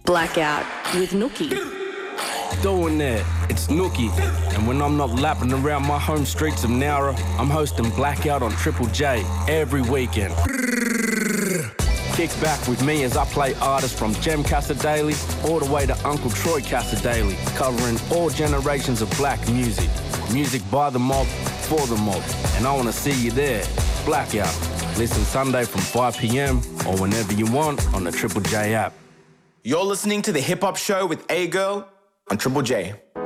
Blackout with Nookie. Doing that, it's Nookie. And when I'm not lapping around my home streets of Nowra, I'm hosting Blackout on Triple J every weekend. Kick back with me as I play artists from Jem Casadei all the way to Uncle Troy Casadei, covering all generations of black music. Music by the mob, for the mob. And I want to see you there. Blackout. Listen Sunday from 5 p.m. or whenever you want on the Triple J app. You're listening to The Hip Hop Show with A-Girl on Triple J.